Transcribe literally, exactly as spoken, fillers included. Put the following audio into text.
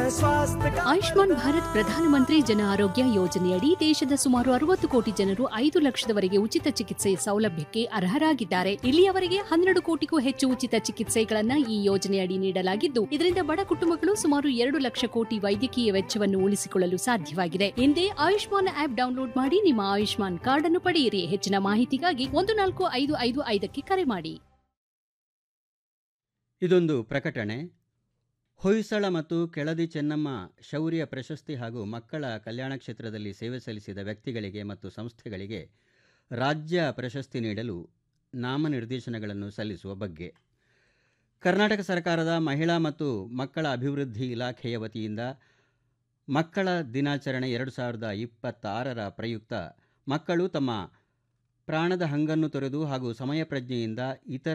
स्वास्थ्य का ಆಯುಷ್ಮಾನ್ ಭಾರತ್ ಪ್ರಧಾನಮಂತ್ರಿ ಜನ ಆರೋಗ್ಯ ಯೋಜನೆಯಡಿ ದೇಶದ ಸುಮಾರು ಅರವತ್ತು ಕೋಟಿ ಜನರು ಐದು ಲಕ್ಷದವರೆಗೆ ಉಚಿತ ಚಿಕಿತ್ಸೆ ಸೌಲಭ್ಯಕ್ಕೆ ಅರ್ಹರಾಗಿದ್ದಾರೆ. ಇಲ್ಲಿಯವರೆಗೆ ಹನ್ನೆರಡು ಕೋಟಿಗೂ ಹೆಚ್ಚು ಉಚಿತ ಚಿಕಿತ್ಸೆಗಳನ್ನ ಈ ಯೋಜನೆಯಡಿ ನೀಡಲಾಗಿದ್ದು, ಇದರಿಂದ ಬಡ ಕುಟುಂಬಗಳು ಸುಮಾರು ಎರಡು ಲಕ್ಷ ಕೋಟಿ ವೈದ್ಯಕೀಯ ವೆಚ್ಚವನ್ನು ಉಳಿಸಿಕೊಳ್ಳಲು ಸಾಧ್ಯವಾಗಿದೆ. ಹಿಂದೆ ಆಯುಷ್ಮಾನ್ ಆಪ್ ಡೌನ್ಲೋಡ್ ಮಾಡಿ ನಿಮ್ಮ ಆಯುಷ್ಮಾನ್ ಕಾರ್ಡ್ ಅನ್ನು ಪಡೆಯಿರಿ. ಹೆಚ್ಚಿನ ಮಾಹಿತಿಗಾಗಿ ಒಂದು ನಾಲ್ಕು ಐದು ಐದು ಐದಕ್ಕೆ ಕರೆ ಮಾಡಿ. ಇದೊಂದು ಪ್ರಕಟಣೆ. ಹೊಯ್ಸಳ ಮತ್ತು ಕೆಳದಿ ಚೆನ್ನಮ್ಮ ಶೌರ್ಯ ಪ್ರಶಸ್ತಿ ಹಾಗೂ ಮಕ್ಕಳ ಕಲ್ಯಾಣ ಕ್ಷೇತ್ರದಲ್ಲಿ ಸೇವೆ ಸಲ್ಲಿಸಿದ ವ್ಯಕ್ತಿಗಳಿಗೆ ಮತ್ತು ಸಂಸ್ಥೆಗಳಿಗೆ ರಾಜ್ಯ ಪ್ರಶಸ್ತಿ ನೀಡಲು ನಾಮನಿರ್ದೇಶನಗಳನ್ನು ಸಲ್ಲಿಸುವ ಬಗ್ಗೆ ಕರ್ನಾಟಕ ಸರ್ಕಾರದ ಮಹಿಳಾ ಮತ್ತು ಮಕ್ಕಳ ಅಭಿವೃದ್ಧಿ ಇಲಾಖೆಯ ವತಿಯಿಂದ ಮಕ್ಕಳ ದಿನಾಚರಣೆ ಎರಡು ಸಾವಿರದ ಇಪ್ಪತ್ತಾರರ ಪ್ರಯುಕ್ತ ಮಕ್ಕಳು ತಮ್ಮ ಪ್ರಾಣದ ಹಂಗನ್ನು ತೊರೆದು ಹಾಗೂ ಸಮಯ ಪ್ರಜ್ಞೆಯಿಂದ ಇತರ